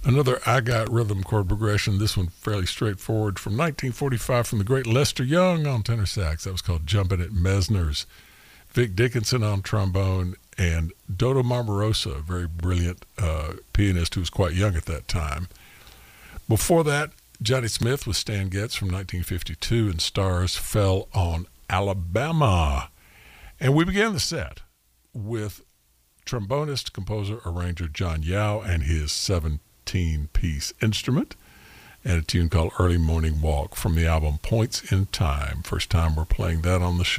Another I Got Rhythm chord progression, this one fairly straightforward, from 1945 from the great Lester Young on tenor sax. That was called Jumpin' at Mesner's. Vic Dickinson on trombone, and Dodo Marmarosa, a very brilliant pianist who was quite young at that time. Before that, Johnny Smith with Stan Getz from 1952, and Stars Fell on Alabama. And we began the set with trombonist, composer, arranger John Yao and his 17-piece instrument, and a tune called Early Morning Walk from the album Points in Time. First time we're playing that on the show.